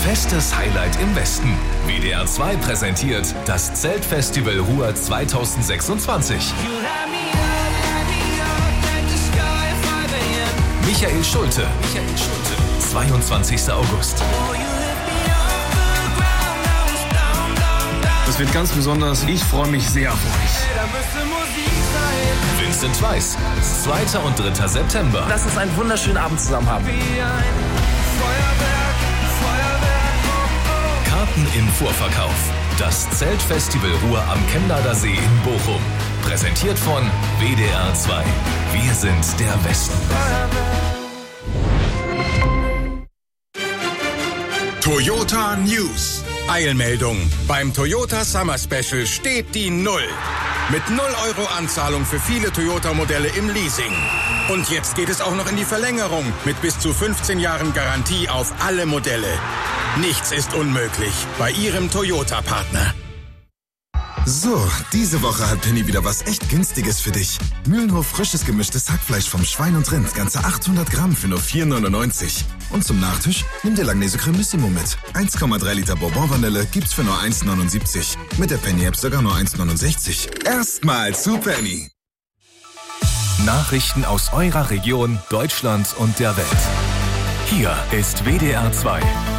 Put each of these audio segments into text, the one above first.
Festes Highlight im Westen. WDR 2 präsentiert das Zeltfestival Ruhr 2026. Michael Schulte. 22. August. Das wird ganz besonders. Ich freue mich sehr auf euch. Vincent Weiss. 2. und 3. September. Lass uns einen wunderschönen Abend zusammen haben. Karten im Vorverkauf. Das Zeltfestival Ruhr am Chemnader See in Bochum. Präsentiert von WDR 2. Wir sind der Westen. Toyota News. Eilmeldung. Beim Toyota Summer Special steht die Null. Mit 0 Euro Anzahlung für viele Toyota-Modelle im Leasing. Und jetzt geht es auch noch in die Verlängerung mit bis zu 15 Jahren Garantie auf alle Modelle. Nichts ist unmöglich bei Ihrem Toyota-Partner. So, diese Woche hat Penny wieder was echt Günstiges für dich. Mühlenhof frisches gemischtes Hackfleisch vom Schwein und Rind, ganze 800 Gramm für nur 4,99. Und zum Nachtisch nimm dir Langnese Cremissimo mit. 1,3 Liter Bourbon-Vanille gibt's für nur 1,79. Mit der Penny-App sogar nur 1,69. Erstmal zu Penny. Nachrichten aus eurer Region, Deutschland und der Welt. Hier ist WDR 2.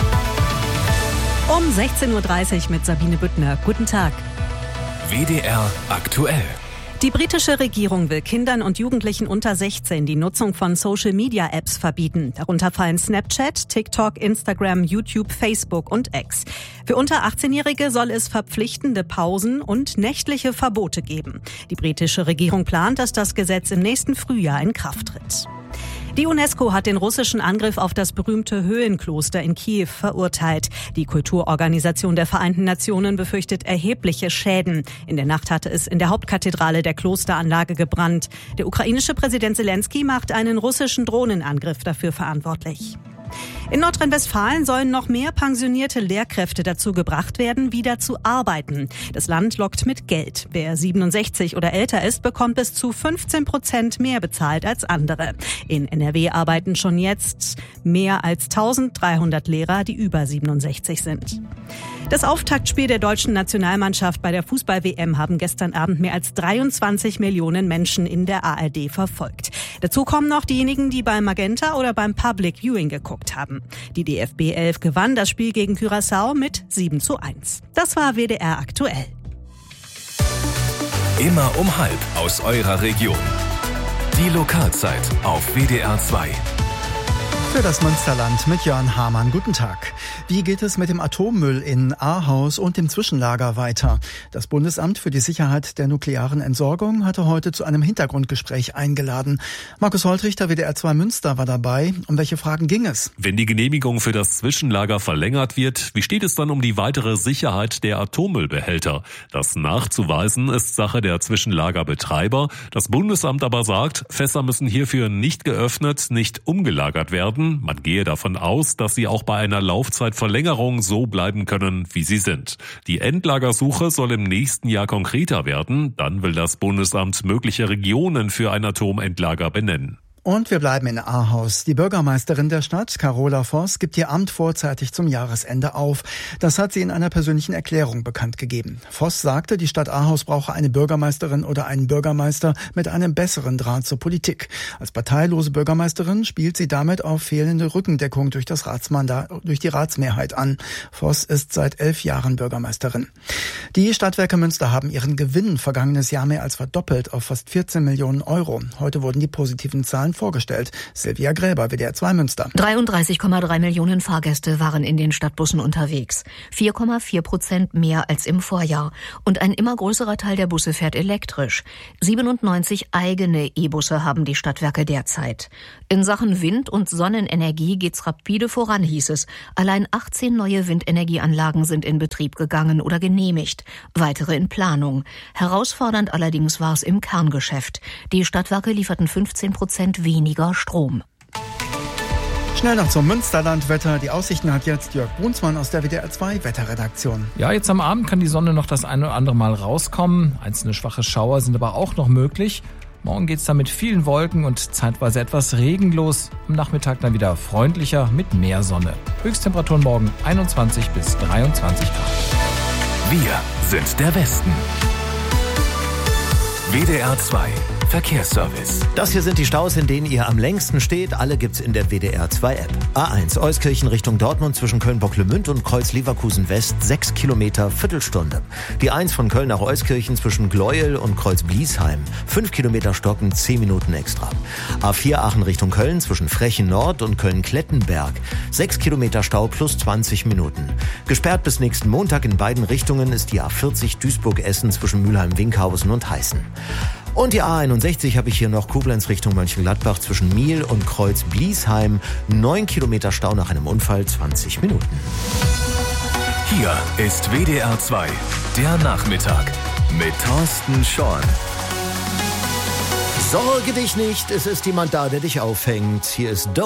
Um 16.30 Uhr mit Sabine Büttner. Guten Tag. WDR aktuell. Die britische Regierung will Kindern und Jugendlichen unter 16 die Nutzung von Social-Media-Apps verbieten. Darunter fallen Snapchat, TikTok, Instagram, YouTube, Facebook und X. Für unter 18-Jährige soll es verpflichtende Pausen und nächtliche Verbote geben. Die britische Regierung plant, dass das Gesetz im nächsten Frühjahr in Kraft tritt. Die UNESCO hat den russischen Angriff auf das berühmte Höhlenkloster in Kiew verurteilt. Die Kulturorganisation der Vereinten Nationen befürchtet erhebliche Schäden. In der Nacht hatte es in der Hauptkathedrale der Klosteranlage gebrannt. Der ukrainische Präsident Zelensky macht einen russischen Drohnenangriff dafür verantwortlich. In Nordrhein-Westfalen sollen noch mehr pensionierte Lehrkräfte dazu gebracht werden, wieder zu arbeiten. Das Land lockt mit Geld. Wer 67 oder älter ist, bekommt bis zu 15% mehr bezahlt als andere. In NRW arbeiten schon jetzt mehr als 1300 Lehrer, die über 67 sind. Das Auftaktspiel der deutschen Nationalmannschaft bei der Fußball-WM haben gestern Abend mehr als 23 Millionen Menschen in der ARD verfolgt. Dazu kommen noch diejenigen, die beim Magenta oder beim Public Viewing geguckt haben. Die DFB 11 gewann das Spiel gegen Curaçao mit 7:1. Das war WDR aktuell. Immer um halb aus eurer Region. Die Lokalzeit auf WDR 2. Für das Münsterland mit Jörn Hamann. Guten Tag. Wie geht es mit dem Atommüll in Ahaus und dem Zwischenlager weiter? Das Bundesamt für die Sicherheit der nuklearen Entsorgung hatte heute zu einem Hintergrundgespräch eingeladen. Markus Holtrichter, WDR 2 Münster, war dabei. Um welche Fragen ging es? Wenn die Genehmigung für das Zwischenlager verlängert wird, wie steht es dann um die weitere Sicherheit der Atommüllbehälter? Das nachzuweisen ist Sache der Zwischenlagerbetreiber. Das Bundesamt aber sagt, Fässer müssen hierfür nicht geöffnet, nicht umgelagert werden. Man gehe davon aus, dass sie auch bei einer Laufzeitverlängerung so bleiben können, wie sie sind. Die Endlagersuche soll im nächsten Jahr konkreter werden. Dann will das Bundesamt mögliche Regionen für ein Atomendlager benennen. Und wir bleiben in Ahaus. Die Bürgermeisterin der Stadt, Carola Voss, gibt ihr Amt vorzeitig zum Jahresende auf. Das hat sie in einer persönlichen Erklärung bekannt gegeben. Voss sagte, die Stadt Ahaus brauche eine Bürgermeisterin oder einen Bürgermeister mit einem besseren Draht zur Politik. Als parteilose Bürgermeisterin spielt sie damit auf fehlende Rückendeckung durch die Ratsmehrheit an. Voss ist seit 11 Jahren Bürgermeisterin. Die Stadtwerke Münster haben ihren Gewinn vergangenes Jahr mehr als verdoppelt auf fast 14 Millionen Euro. Heute wurden die positiven Zahlen vorgestellt. Silvia Gräber, WDR 2 Münster. 33,3 Millionen Fahrgäste waren in den Stadtbussen unterwegs. 4,4% mehr als im Vorjahr. Und ein immer größerer Teil der Busse fährt elektrisch. 97 eigene E-Busse haben die Stadtwerke derzeit. In Sachen Wind- und Sonnenenergie geht's rapide voran, hieß es. Allein 18 neue Windenergieanlagen sind in Betrieb gegangen oder genehmigt. Weitere in Planung. Herausfordernd allerdings war es im Kerngeschäft. Die Stadtwerke lieferten 15% weniger Strom. Schnell noch zum Münsterlandwetter. Die Aussichten hat jetzt Jörg Brunsmann aus der WDR 2 Wetterredaktion. Ja, jetzt am Abend kann die Sonne noch das eine oder andere Mal rauskommen. Einzelne schwache Schauer sind aber auch noch möglich. Morgen geht's dann mit vielen Wolken und zeitweise etwas regenlos. Am Nachmittag dann wieder freundlicher mit mehr Sonne. Höchsttemperaturen morgen 21 bis 23 Grad. Wir sind der Westen. WDR 2 Verkehrsservice. Das hier sind die Staus, in denen ihr am längsten steht. Alle gibt's in der WDR 2 App. A1 Euskirchen Richtung Dortmund zwischen Köln-Bocklemünd und Kreuz Leverkusen West 6 Kilometer, Viertelstunde. Die 1 von Köln nach Euskirchen zwischen Gleuel und Kreuz Bliesheim 5 Kilometer stocken, 10 Minuten extra. A4 Aachen Richtung Köln zwischen Frechen Nord und Köln-Klettenberg 6 Kilometer Stau plus 20 Minuten. Gesperrt bis nächsten Montag in beiden Richtungen ist die A40 Duisburg-Essen zwischen Mülheim-Winkhausen und Heißen. Und die A61 habe ich hier noch, Koblenz Richtung Mönchengladbach zwischen Miel und Kreuz Bliesheim. 9 Kilometer Stau nach einem Unfall, 20 Minuten. Hier ist WDR 2, der Nachmittag mit Thorsten Schorn. Sorge dich nicht, es ist jemand da, der dich auffängt. Hier ist